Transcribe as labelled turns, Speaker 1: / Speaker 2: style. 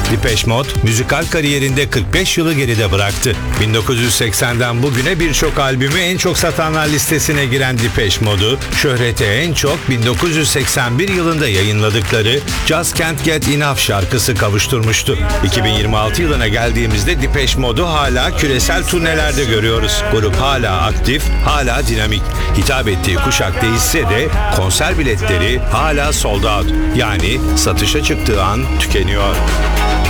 Speaker 1: Depeche Mode, müzikal kariyerinde 45 yılı geride bıraktı. 1980'den bugüne birçok albümü en çok satanlar listesine giren Depeche Mode'u, şöhrete en çok 1981 yılında yayınladıkları Just Can't Get Enough şarkısı kavuşturmuştu. 2026 yılına geldiğimizde Depeche Mode'u hala küresel turnelerde görüyoruz. Grup hala aktif, hala dinamik. Hitap ettiği kuşak değişse de konser biletleri hala sold out. Yani satışa çıktığı an tükeniyor.